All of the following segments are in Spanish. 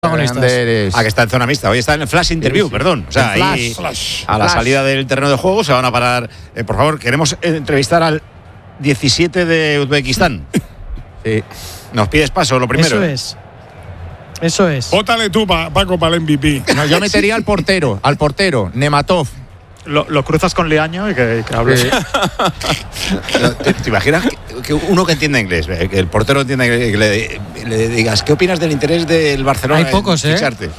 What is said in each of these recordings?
protagonistas. Que está en zona mixta. Hoy está en el flash interview, sí. Perdón. O sea, ahí a la salida del terreno de juego se van a parar. Por favor, queremos entrevistar al 17 de Uzbekistán. Sí. Nos pides paso, lo primero. Eso es. Vótale tú, Paco, para el MVP. No, yo metería al portero, Nematov. Lo cruzas con Leaño y que hables. ¿Te imaginas que uno que entienda inglés, que el portero entienda inglés, que le digas, ¿qué opinas del interés del Barcelona? Hay pocos, en ficharte?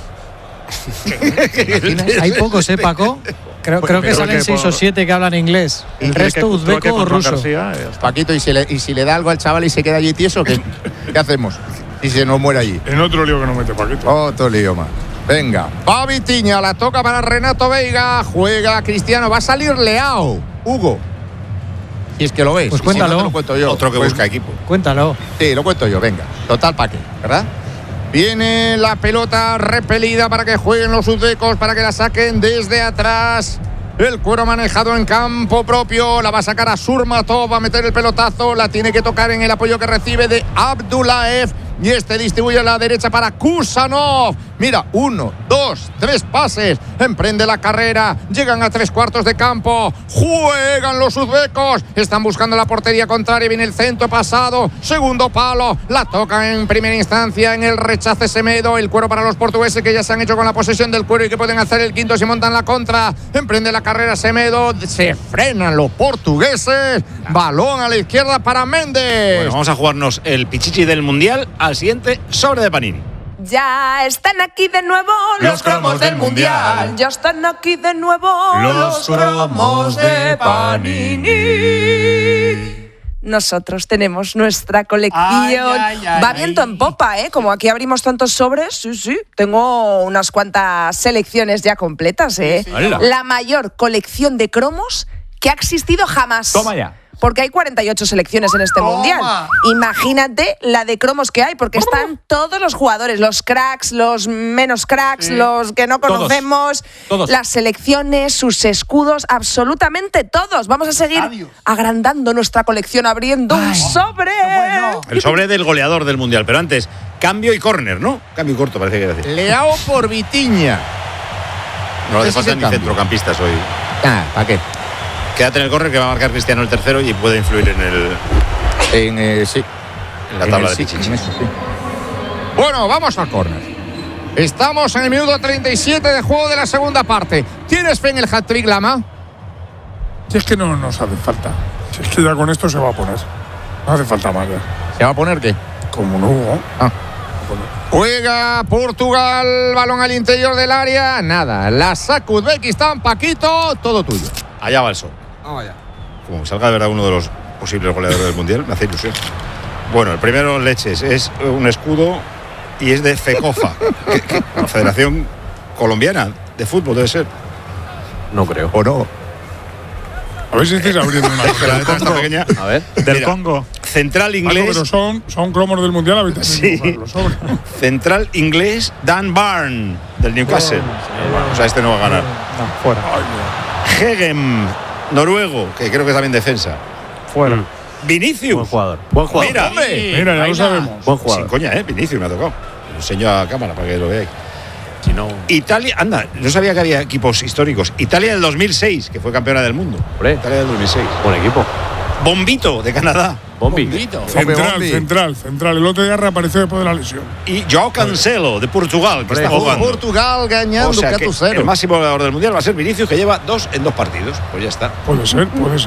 Hay pocos, Paco. Creo que salen 6 o 7 que hablan inglés. El resto uzbeco o ruso. Paquito, ¿y si le da algo al chaval y se queda allí tieso, qué hacemos? Y se nos muere allí. En otro lío que no mete Paquito. Otro lío más. Venga, va Vitinha, la toca para Renato Veiga, juega Cristiano, va a salir Leao. Hugo, si es que lo ves. Pues cuéntalo. Si no, te lo cuento yo. Otro que busca equipo. Cuéntalo. Sí, lo cuento yo, venga. Total, ¿para qué? ¿Verdad? Viene la pelota repelida para que jueguen los uzbecos, para que la saquen desde atrás. El cuero manejado en campo propio, la va a sacar a Surmatov, va a meter el pelotazo, la tiene que tocar en el apoyo que recibe de Abdullaev. Y distribuye a la derecha para Kusanov. Mira, 1, 2, 3 pases. Emprende la carrera. Llegan a 3/4 de campo. Juegan los uzbecos. Están buscando la portería contraria. Viene el centro pasado. Segundo palo. La tocan en primera instancia. En el rechace Semedo. El cuero para los portugueses que ya se han hecho con la posesión del cuero y que pueden hacer el quinto si montan la contra. Emprende la carrera Semedo. Se frenan los portugueses. Balón a la izquierda para Méndez. Bueno, vamos a jugarnos el pichichi del Mundial al siguiente sobre de Panini. Ya están aquí de nuevo los cromos del Mundial. Ya están aquí de nuevo los cromos de Panini. Nosotros tenemos nuestra colección. Va viento en popa, ¿eh? Como aquí abrimos tantos sobres, sí. Tengo unas cuantas selecciones ya completas, ¿eh? Sí. La mayor colección de cromos que ha existido jamás. Toma ya. Porque hay 48 selecciones en este Mundial. Imagínate la de cromos que hay, porque están todos los jugadores, los cracks, los menos cracks, los que no conocemos, todos. Las selecciones, sus escudos, absolutamente todos. Vamos a seguir agrandando nuestra colección, abriendo un sobre. El sobre del goleador del Mundial, pero antes, cambio y córner, ¿no? Cambio y corto, parece que era así. Leao por Vitinha. No le faltan ni centrocampistas hoy. ¿Para qué? Quédate en el córner que va a marcar Cristiano el tercero y puede influir en la tabla de pichichi. Bueno, vamos al córner. Estamos en el minuto 37 de juego de la segunda parte. ¿Tienes fe en el hat-trick, Lama? Si es que no nos hace falta. Si es que ya con esto se va a poner. No hace falta más ya. ¿Se va a poner qué? Como no. Juega Portugal, balón al interior del área. Nada, la saca Uzbekistán, Paquito, todo tuyo. Allá va el sol. Como salga de verdad uno de los posibles goleadores del Mundial, me hace ilusión. Bueno, el primero, leches, es un escudo y es de FECOFA, la Federación Colombiana de Fútbol, debe ser. No creo. ¿O no? A ver si estáis abriendo una letra esta pequeña. A ver, del Congo. Central inglés. Pero son cromos del Mundial, ahorita. Sí. Central inglés Dan Barn, del Newcastle. O sea, este no va a ganar. No, fuera. Hegem, noruego, que creo que es también defensa. Fuera. Vinicius. Buen jugador. Mira, ya lo sabemos. Buen jugador. Sin coña, Vinicius me ha tocado. Lo enseño a cámara para que lo veáis. Si no... Italia, anda, no sabía que había equipos históricos. Italia del 2006, que fue campeona del mundo. Italia del 2006. Buen equipo. Bombito, de Canadá. Bombito. Central. El otro día reapareció después de la lesión. Y Joao Cancelo, de Portugal, que está jugando. Portugal ganando, o sea que el máximo goleador del Mundial va a ser Vinicius, que lleva 2 en 2 partidos. Pues ya está. Puede ser.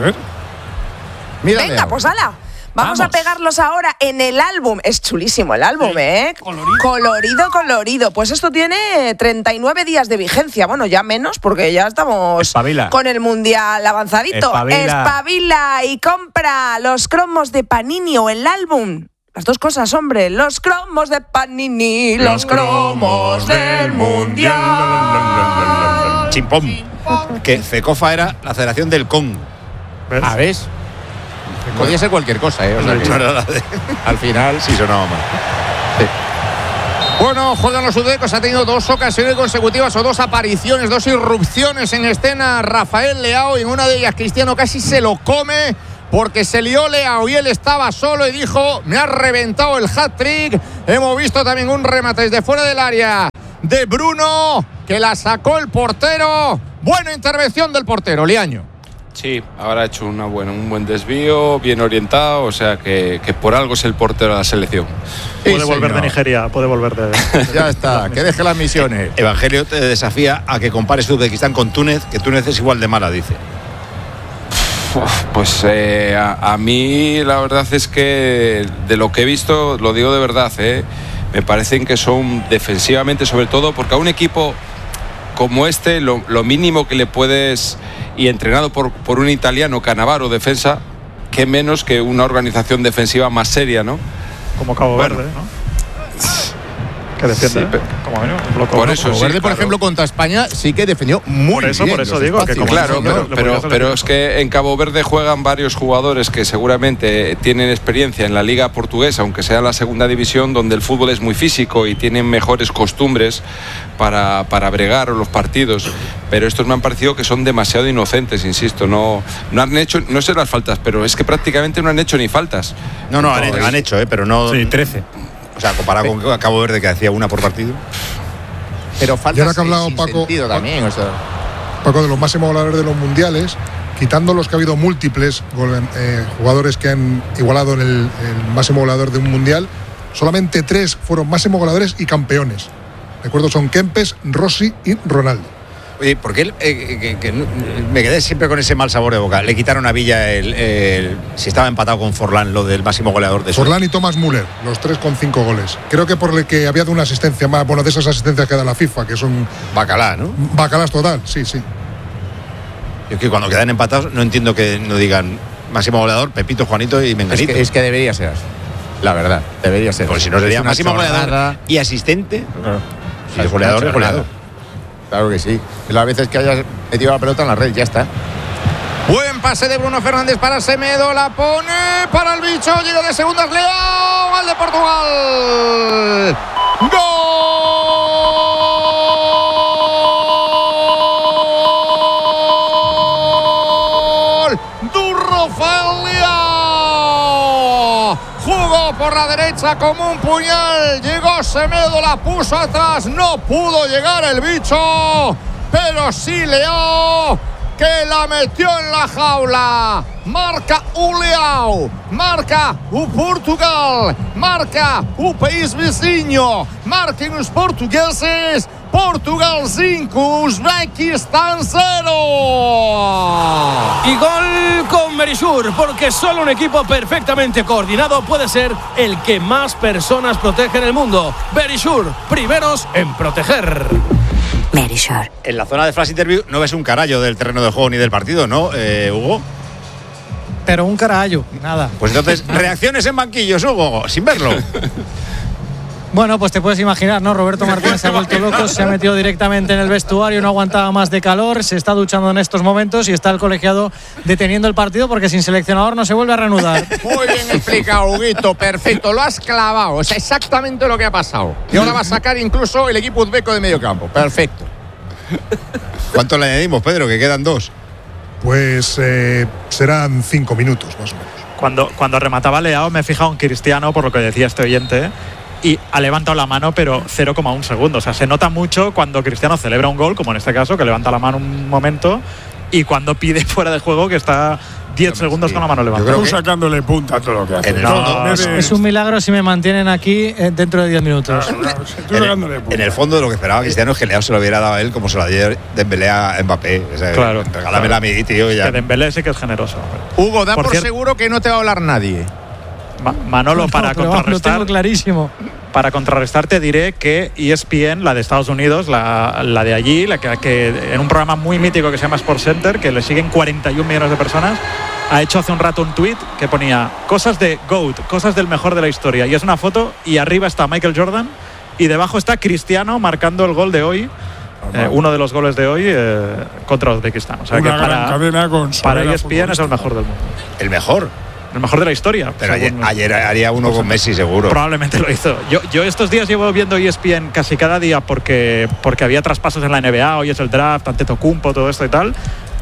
Mira, venga, pues ala. Vamos a pegarlos ahora en el álbum. Es chulísimo el álbum, ¿eh? Colorido. Pues esto tiene 39 días de vigencia. Bueno, ya menos, porque ya estamos con el Mundial avanzadito. Espabila y compra los cromos de Panini o el álbum. Las dos cosas, hombre. Los cromos de Panini, los cromos del Mundial. Chimpón. Que FECOFA era la Federación del Congo. ¿Ves? Podía ser cualquier cosa, ¿eh? O sea, al final sí sonaba mal. Sí. Bueno, juegan los uzbecos, ha tenido 2 ocasiones consecutivas o 2 apariciones, 2 irrupciones en escena Rafael Leao, y en una de ellas Cristiano casi se lo come. porque se lió Leao y él estaba solo y dijo: me ha reventado el hat-trick. Hemos visto también un remate desde fuera del área de Bruno, que la sacó el portero. Buena intervención del portero, Liaño. Sí, habrá hecho un buen desvío, bien orientado, o sea que por algo es el portero de la selección. Puede volver de Nigeria, puede volver de... Ya está, que deje las misiones. Evangelio te desafía a que compares Uzbekistán con Túnez, que Túnez es igual de mala, dice. Pues a mí la verdad es que de lo que he visto, lo digo de verdad, me parecen que son defensivamente, sobre todo, porque a un equipo como este, lo mínimo que le puedes, y entrenado por un italiano, Cannavaro, defensa, que menos que una organización defensiva más seria, ¿no? Como Cabo Verde, ¿no? Que defiende, sí, como mínimo, un bloque por eso, Cabo Verde, sí, por ejemplo, contra España sí que defendió muy bien. Por eso digo que claro, pero es que en Cabo Verde juegan varios jugadores que seguramente tienen experiencia en la liga portuguesa, aunque sea la segunda división, donde el fútbol es muy físico y tienen mejores costumbres para bregar los partidos. Pero estos me han parecido que son demasiado inocentes, insisto. No han hecho, no sé las faltas, pero es que prácticamente no han hecho ni faltas. No, han hecho, pero no... Sí, 13. O sea, comparado con Cabo Verde, que hacía una por partido. Pero falta. Y ahora que ha hablado Paco también, o sea. Paco, de los máximos goleadores de los mundiales, quitando los que ha habido múltiples jugadores que han igualado en el máximo goleador de un mundial, solamente 3 fueron máximos goleadores y campeones. Recuerdo, son Kempes, Rossi y Ronaldo. Oye, ¿por qué me quedé siempre con ese mal sabor de boca? Le quitaron a Villa si estaba empatado con Forlán, lo del máximo goleador de Forlán y Thomas Müller, los 3 con 5 goles. Creo que por el que había dado una asistencia más, bueno, de esas asistencias que da la FIFA, que son Bacalá, ¿no? Bacalás total, sí. Yo es que cuando quedan empatados no entiendo que no digan máximo goleador, Pepito, Juanito y Menganito. Es que debería ser así. La verdad, debería ser. Pues si no sería máximo goleador y asistente. Si es goleador, es goleador. Claro que sí. Las veces que hayas metido la pelota en la red, ya está. Buen pase de Bruno Fernández para Semedo, la pone para el bicho, llega de segundas, Leao, al de Portugal. ¡Gol! ¡Du Rafael Leao! Jugó por la derecha como un puñal, llegó Semedo, la puso atrás, no pudo llegar el bicho, pero sí Leao, que la metió en la jaula. Marca o Leao, marca o Portugal, marca o país vizinho, marquem os portugueses. Portugal 5, Uzbekistán 0. Y gol con Berisur, porque solo un equipo perfectamente coordinado puede ser el que más personas protege en el mundo. Berisur, primeros en proteger. Berisur. En la zona de flash interview no ves un carallo del terreno de juego ni del partido, ¿no, Hugo? Pero un carallo, nada. Pues entonces, reacciones en banquillos, Hugo, sin verlo. Bueno, pues te puedes imaginar, ¿no? Roberto Martínez se ha vuelto loco, se ha metido directamente en el vestuario, no aguantaba más de calor, se está duchando en estos momentos y está el colegiado deteniendo el partido porque sin seleccionador no se vuelve a reanudar. Muy bien explicado, Huguito, perfecto, lo has clavado, es exactamente lo que ha pasado. Y ahora va a sacar incluso el equipo uzbeco de medio campo, perfecto. ¿Cuánto le añadimos, Pedro? Que quedan 2. Pues serán 5 minutos más o menos. Cuando remataba Leao me he fijado en Cristiano, por lo que decía este oyente, y ha levantado la mano, pero 0,1 segundo. O sea, se nota mucho cuando Cristiano celebra un gol, como en este caso, que levanta la mano un momento, y cuando pide fuera de juego, que está 10 segundos con la mano levantada. Tú sacándole punta a todo lo que hace. Es un milagro si me mantienen aquí dentro de 10 minutos. En el fondo, lo que esperaba Cristiano es que Leao se lo hubiera dado a él como se lo dio Dembélé a Mbappé. O sea, claro. Regálamela a mí, tío. Ya. Que Dembélé sí que es generoso. Hugo, da por seguro que no te va a hablar nadie. Manolo, para contrarrestar. Lo tengo clarísimo. Para contrarrestar te diré que ESPN, la de Estados Unidos, la de allí, la que en un programa muy mítico que se llama SportsCenter, que le siguen 41 millones de personas, ha hecho hace un rato un tuit que ponía cosas de GOAT, cosas del mejor de la historia, y es una foto y arriba está Michael Jordan y debajo está Cristiano marcando el gol de hoy, uno de los goles de hoy contra Uzbekistán. O sea, una que para ESPN es el mejor del mundo. ¿El mejor? El mejor de la historia. Pero ayer haría uno con Messi, seguro. Probablemente lo hizo. Yo estos días llevo viendo ESPN casi cada día porque había traspasos en la NBA, hoy es el draft, Antetokounmpo, todo esto y tal.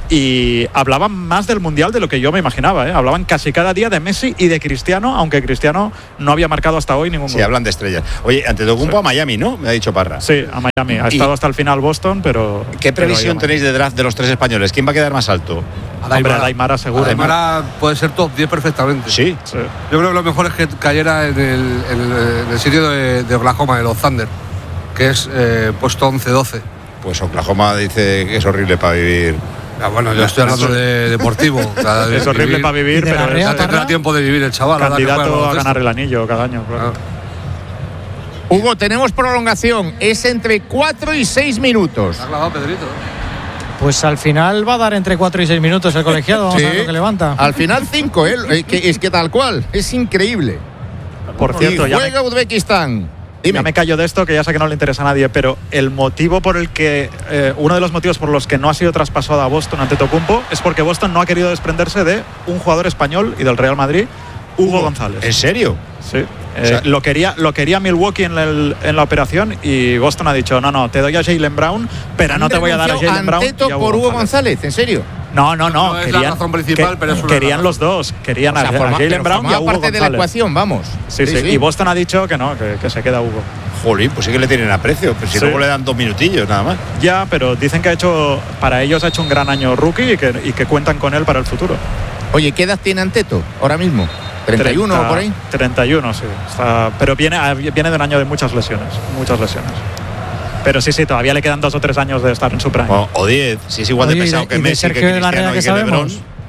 y hablaban más del Mundial de lo que yo me imaginaba, ¿eh? Hablaban casi cada día de Messi y de Cristiano, aunque Cristiano no había marcado hasta hoy ningún gol. Sí, hablan de estrellas. Oye, Antetokounmpo a Miami, ¿no? Me ha dicho Parra. Sí, a Miami. Ha estado hasta el final Boston, pero... ¿Qué previsión tenéis de draft de los 3 españoles? ¿Quién va a quedar más alto? Hombre, Aymara seguro. Aymara puede ser top 10 perfectamente. Sí. Yo creo que lo mejor es que cayera en el sitio de Oklahoma, de los Thunder, que es puesto 11-12. Pues Oklahoma dice que es horrible para vivir. Bueno, yo estoy hablando de deportivo. Es horrible para vivir, pero tendrá tiempo de vivir el chaval. Candidato a ganar el anillo cada año. Claro. Hugo, tenemos prolongación. Es entre 4 y 6 minutos. Ha clavado Pedrito. Pues al final va a dar entre 4 y 6 minutos el colegiado. Vamos a ver lo que levanta. Al final 5, es que tal cual. Es increíble. Por cierto, y juega Uzbekistán. Dime. Ya me callo de esto, que ya sé que no le interesa a nadie, pero el motivo por el que uno de los motivos por los que no ha sido traspasado a Boston Antetokounmpo es porque Boston no ha querido desprenderse de un jugador español y del Real Madrid, Hugo González. ¿En serio? Sí. O sea, lo quería Milwaukee en la operación y Boston ha dicho no, te doy a Jaylen Brown, pero no te voy a dar a Jaylen Brown. ¿Anteto por Hugo González? ¿En serio? No. Es la razón principal, pero es una querían los dos. Querían a Jaylen Brown y a Hugo parte González. de la ecuación, vamos. Sí. Y Boston ha dicho que no, que se queda Hugo. Jolín, pues sí que le tienen aprecio, pero si luego le dan 2 minutillos nada más. Ya, pero dicen que para ellos ha hecho un gran año rookie y que cuentan con él para el futuro. Oye, ¿qué edad tiene Anteto ahora mismo? ¿31 o por ahí? 31, sí. Pero viene de un año de muchas lesiones. Pero sí, todavía le quedan 2 o 3 años de estar en su prime. O 10, si es igual de pesado que Messi, que Cristiano y que LeBron.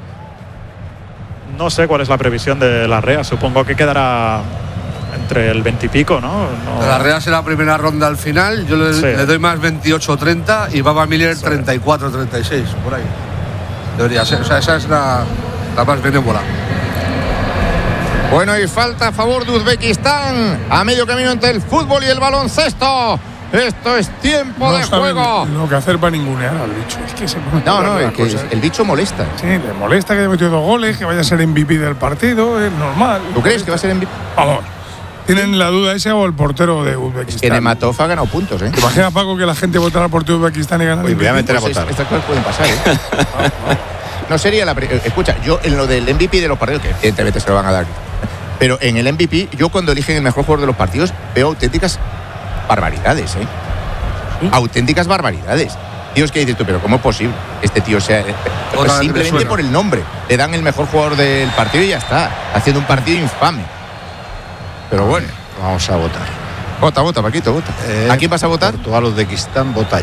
No sé cuál es la previsión de Larrea. Supongo que quedará entre el 20 y pico, ¿no? Larrea será la primera ronda al final. Yo le doy más 28-30 y Baba Miller 34-36, por ahí. Debería ser. O sea, esa es la más benévola. Bueno, y falta a favor de Uzbekistán a medio camino entre el fútbol y el baloncesto. Esto es tiempo de juego. Lo que hacer para ningunear al bicho. Es que se pone es que el bicho molesta. Sí, le molesta que haya metido 2 goles, que vaya a ser MVP del partido, es normal. ¿Tú crees que va a ser MVP? Vamos. Tienen la duda ese o el portero de Uzbekistán. Es que Nematov ha ganado puntos, ¿eh? ¿Te imaginas, Paco, que la gente votara por tu Uzbekistán y ganara? Voy a meter a votar. Estas cosas pueden pasar, ¿eh? No sería la... Escucha, yo en lo del MVP de los partidos, que evidentemente se lo van a dar, pero en el MVP, yo cuando eligen el mejor jugador de los partidos, veo auténticas barbaridades, ¿eh? Auténticas barbaridades. Tíos, que dices tú, pero ¿cómo es posible? Este tío sea... Pues simplemente por el nombre. Le dan el mejor jugador del partido y ya está. Haciendo un partido infame. Pero bueno. Vamos a votar. Vota, Paquito, vota. ¿A quién vas a votar? Portugal, Uzbekistán, vota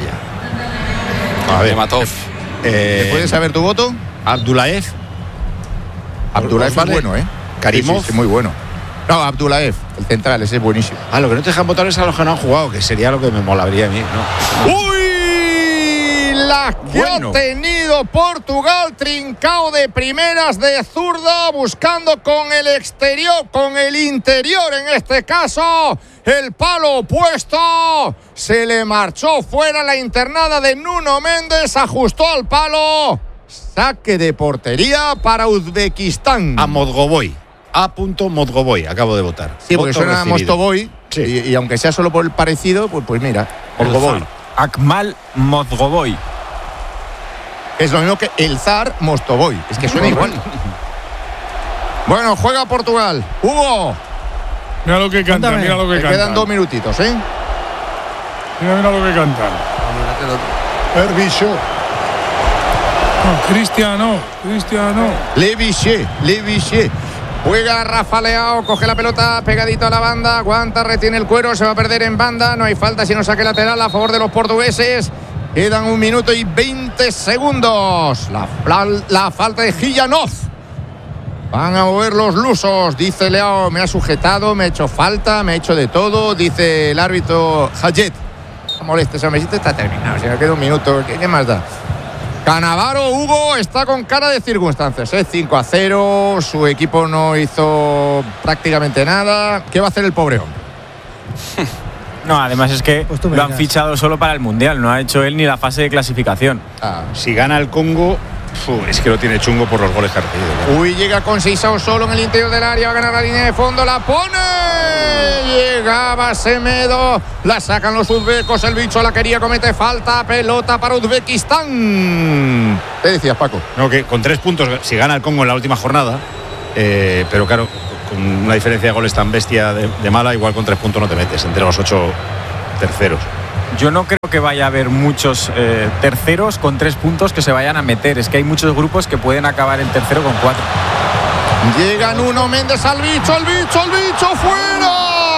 ya. A ver. Nematov. ¿Puedes saber tu voto? Abdulaev. Abdulaev es bueno, ¿eh? Karimov. Sí, muy bueno. No, Abdulaev, el central, ese es buenísimo. Lo que no te dejan votar es a los que no han jugado, que sería lo que me molaría a mí, ¿no? ¡Uy! La que ha tenido Portugal, trincao de primeras de zurda, buscando con el exterior, con el interior en este caso, el palo opuesto. Se le marchó fuera la internada de Nuno Méndez, ajustó al palo. Saque de portería para Uzbekistán. A Modgoboy. Modgoboy, acabo de votar. Sí, porque suena a Mostoboy. Sí. Y aunque sea solo por el parecido, pues mira, Modgoboy. Akmal Modgoboy. Es lo mismo que el zar Mostoboy. Es que suena igual. Bueno, juega Portugal. Hugo. Mira lo que canta, mira lo que canta. Quedan 2 minutitos, ¿eh? Mira lo que cantan. Herbicho. Cristiano. Leviché. Juega Rafa Leao, coge la pelota pegadito a la banda, aguanta, retiene el cuero, se va a perder en banda, no hay falta sino saque lateral a favor de los portugueses. Quedan 1 minuto y 20 segundos. La falta de Gijanov. Van a mover los lusos, dice Leao, me ha sujetado, me ha hecho falta, me ha hecho de todo, dice el árbitro Hayet. No molestes, hombre, si está terminado, se me queda 1 minuto, ¿qué más da? Cannavaro, Hugo, está con cara de circunstancias, 5-0, su equipo no hizo prácticamente nada. ¿Qué va a hacer el pobre hombre? No, además es que lo han fichado solo para el Mundial, no ha hecho él ni la fase de clasificación. Si gana el Congo, Es que lo tiene chungo por los goles que ha recibido. Uy, llega con Sisao solo en el interior del área, va a ganar la línea de fondo, la pone. Llegaba Semedo, la sacan los uzbecos, el bicho la quería, comete falta, pelota para Uzbekistán. ¿Qué decías, Paco? No, que con 3 puntos, si gana el Congo en la última jornada, pero claro, con una diferencia de goles tan bestia de mala, igual con 3 puntos no te metes entre los 8 terceros. Yo no creo que vaya a haber muchos terceros con 3 puntos que se vayan a meter. Es que hay muchos grupos que pueden acabar el tercero con 4. Llega Nuno Méndez al bicho, el bicho fuera.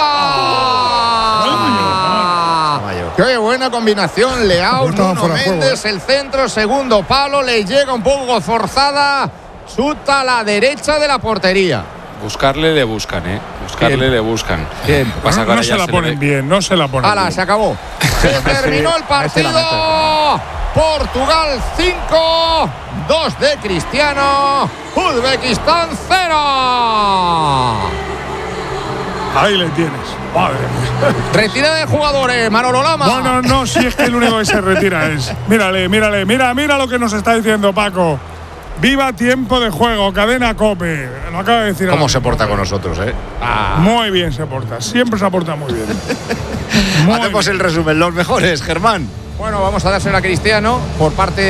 Qué buena combinación, Leao, Nuno Méndez, el centro, segundo palo, le llega un poco forzada, chuta a la derecha de la portería. Buscarle le buscan, le buscan. Bien. Pasa no se la ponen bien, no se la ponen bien. Se acabó. Se terminó el partido. Portugal 5, 2 de Cristiano, Uzbekistán 0. Ahí le tienes. Madre mía. Retirada de jugadores, Manolo Lama. No, si es que el único que se retira es. Mira lo que nos está diciendo Paco. Viva tiempo de juego, cadena COPE. Lo acaba de decir. ¿Cómo se porta con nosotros, Muy bien se porta, siempre se porta muy bien. Hacemos el resumen, los mejores, Germán. Bueno, vamos a dárselo a Cristiano por parte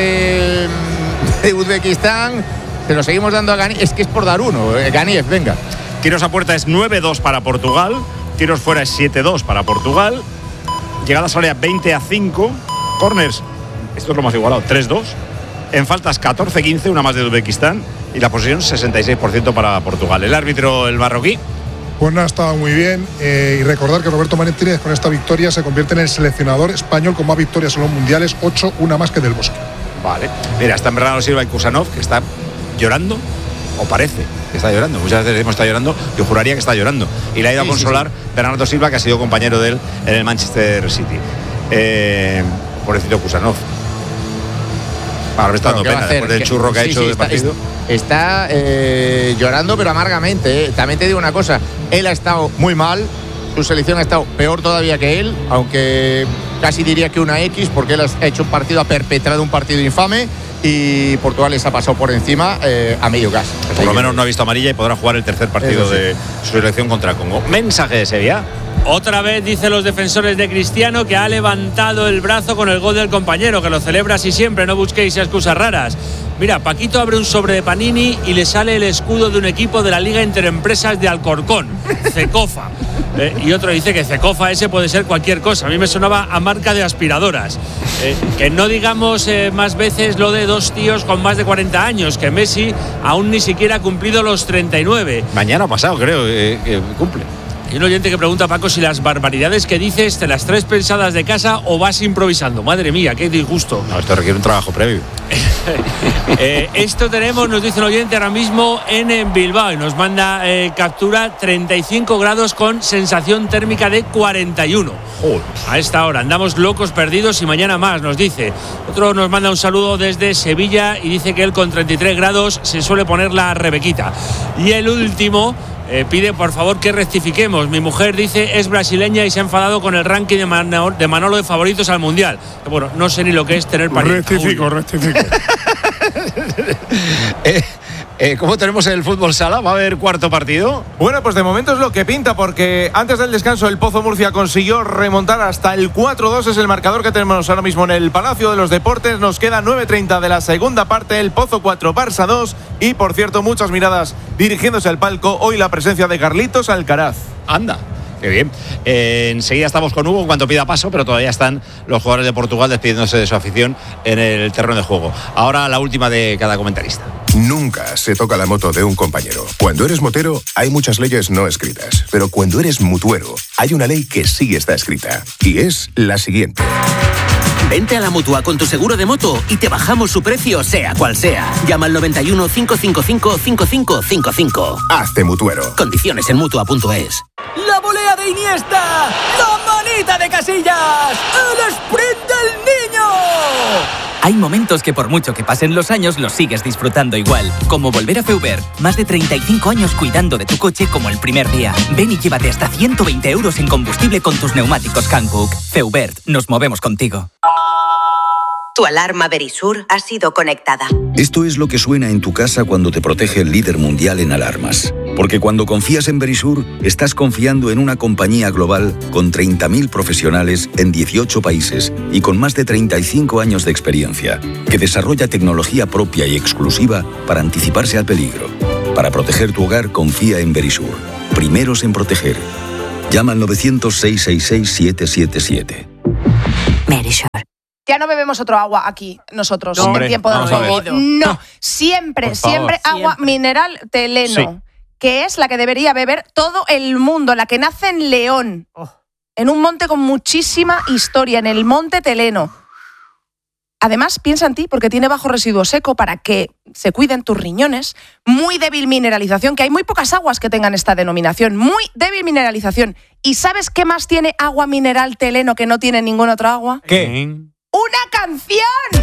de Uzbekistán. Se lo seguimos dando a Ganiev. Es que es por dar uno. Ganiev, venga. Tiros a puerta es 9-2 para Portugal. Tiros fuera es 7-2 para Portugal. Llegadas al área 20-5. Corners, esto es lo más igualado, 3-2. En faltas 14-15, una más de Uzbekistán. Y la posesión 66% para Portugal. El árbitro, el marroquí. Pues nada, estaba muy bien. Y recordar que Roberto Martínez con esta victoria se convierte en el seleccionador español con más victorias en los mundiales, 8, una más que Del Bosque. Vale. Mira, está Bernardo Silva y Kusanov, que está llorando, o parece que está llorando. Muchas veces decimos está llorando, yo juraría que está llorando. Y le ha ido a consolar Bernardo Silva, que ha sido compañero de él en el Manchester City. Pobrecito Kusanov. Ahora me está dando pena después del churro que ha hecho del partido. Está llorando, pero amargamente. También te digo una cosa, él ha estado muy mal, su selección ha estado peor todavía que él, aunque casi diría que una X, porque él ha hecho un partido, ha perpetrado un partido infame y Portugal les ha pasado por encima a medio gas. Por lo menos no ha visto amarilla y podrá jugar el tercer partido de su selección contra Congo. Mensaje de Sevilla. Otra vez dicen los defensores de Cristiano que ha levantado el brazo con el gol del compañero, que lo celebra así siempre, no busquéis excusas raras. Mira, Paquito abre un sobre de Panini y le sale el escudo de un equipo de la Liga Interempresas de Alcorcón, Cecofa. Y otro dice que Cecofa ese puede ser cualquier cosa. A mí me sonaba a marca de aspiradoras. Que no digamos más veces lo de dos tíos con más de 40 años, que Messi aún ni siquiera ha cumplido los 39. Mañana pasado creo que cumple. Y un oyente que pregunta a Paco si las barbaridades que dices te las traes pensadas de casa o vas improvisando. Madre mía, qué disgusto. No, esto requiere un trabajo previo. Esto tenemos, nos dice el oyente ahora mismo en Bilbao y nos manda captura 35 grados con sensación térmica de 41. Joder. A esta hora andamos locos perdidos y mañana más, nos dice. Otro nos manda un saludo desde Sevilla y dice que él con 33 grados se suele poner la Rebequita. Y el último pide por favor que rectifiquemos. Mi mujer dice es brasileña y se ha enfadado con el ranking de Manolo de favoritos al Mundial. Bueno, no sé ni lo que es tener pariente. Rectifico. ¿Cómo tenemos el fútbol sala? ¿Va a haber cuarto partido? Bueno, pues de momento es lo que pinta, porque antes del descanso el Pozo Murcia consiguió remontar hasta el 4-2, es el marcador que tenemos ahora mismo en el Palacio de los Deportes. Nos queda 9:30 de la segunda parte, el Pozo 4, Barça 2, y por cierto muchas miradas dirigiéndose al palco, hoy la presencia de Carlitos Alcaraz. Anda. Qué bien. Enseguida estamos con Hugo en cuanto pida paso, pero todavía están los jugadores de Portugal despidiéndose de su afición en el terreno de juego. Ahora la última de cada comentarista. Nunca se toca la moto de un compañero. Cuando eres motero, hay muchas leyes no escritas. Pero cuando eres mutuero, hay una ley que sí está escrita. Y es la siguiente. Vente a la Mutua con tu seguro de moto y te bajamos su precio, sea cual sea. Llama al 91 555 5555. Hazte mutuero. Condiciones en Mutua.es. ¡La volea de Iniesta! ¡La manita de Casillas! ¡El sprint del niño! Hay momentos que por mucho que pasen los años los sigues disfrutando igual. Como volver a Feubert. Más de 35 años cuidando de tu coche como el primer día. Ven y llévate hasta 120 euros en combustible con tus neumáticos Hankook. Feubert, nos movemos contigo. Tu alarma Verisur ha sido conectada. Esto es lo que suena en tu casa cuando te protege el líder mundial en alarmas. Porque cuando confías en Verisur, estás confiando en una compañía global con 30.000 profesionales en 18 países y con más de 35 años de experiencia, que desarrolla tecnología propia y exclusiva para anticiparse al peligro. Para proteger tu hogar, confía en Verisur. Primeros en proteger. Llama al 900-666-777. Verisur. Ya no bebemos otro agua aquí, nosotros, No, hombre, en tiempo de vamos a juego. ver. No, siempre agua mineral Teleno, Sí. que es la que debería beber todo el mundo, la que nace en León, en un monte con muchísima historia, en el Monte Teleno. Además, piensa en ti porque tiene bajo residuo seco para que se cuiden tus riñones. Muy débil mineralización, que hay muy pocas aguas que tengan esta denominación. Muy débil mineralización. ¿Y sabes qué más tiene agua mineral Teleno que no tiene ninguna otra agua? ¿Qué? ¡Una canción!